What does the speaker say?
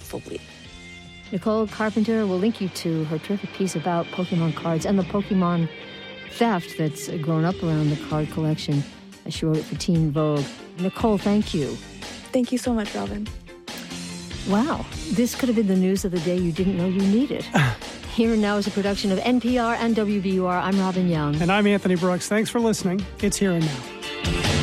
fully. Nicole Carpenter will link you to her terrific piece about Pokemon cards and the Pokemon theft that's grown up around the card collection. She wrote it for Teen Vogue. Nicole, thank you. Thank you so much, Robin. Wow, this could have been the news of the day you didn't know you needed. Here and Now is a production of NPR and WBUR. I'm Robin Young. And I'm Anthony Brooks. Thanks for listening. It's Here and Now.